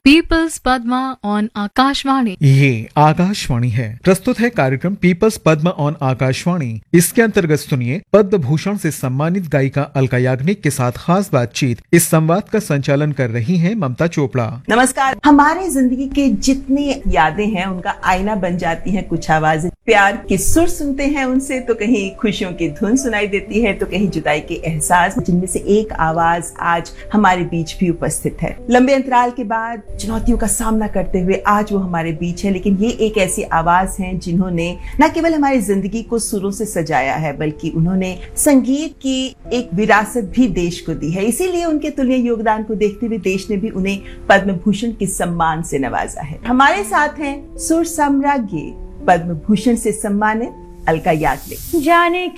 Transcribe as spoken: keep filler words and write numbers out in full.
Peoples Padma on Akashvani. ये आकाशवाणी है। प्रस्तुत है कार्यक्रम पीपल्स पद्मा ऑन आकाशवाणी। इसके अंतर्गत सुनिए पद्म भूषण से सम्मानित गायिका अलका याग्निक के साथ खास बातचीत। इस संवाद का संचालन कर रही हैं ममता चोपड़ा। नमस्कार। हमारे जिंदगी के जितने यादें हैं उनका आईना बन जाती हैं कुछ आवाजें। प्यार के सुर सुनते हैं उनसे तो कहीं खुशियों की धुन सुनाई देती है तो कहीं जुदाई के एहसास, जिनमें से एक आवाज आज हमारे बीच भी उपस्थित है। लंबे अंतराल के बाद चुनौतियों का सामना करते हुए आज वो हमारे बीच है, लेकिन ये एक ऐसी आवाज है जिन्होंने न केवल हमारी जिंदगी को सुरों से सजाया है बल्कि उन्होंने संगीत की एक विरासत भी देश को दी है। इसीलिए उनके तुल्य योगदान को देखते हुए देश ने भी उन्हें पद्म भूषण के सम्मान से नवाजा है। हमारे साथ हैं सुर साम्राज्ञी पद्म भूषण से सम्मानित अलका याग्निक। जाने